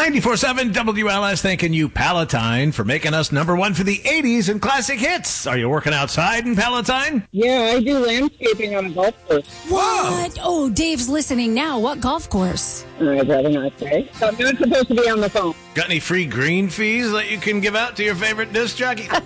94.7 WLS thanking you, Palatine, for making us number one for the 80s and classic hits. Are you working outside in Palatine? Yeah, I do landscaping on a golf course. What? Oh, Dave's listening now. What golf course? I'd rather not say. So I'm not supposed to be on the phone. Got any free green fees that you can give out to your favorite disc jockey?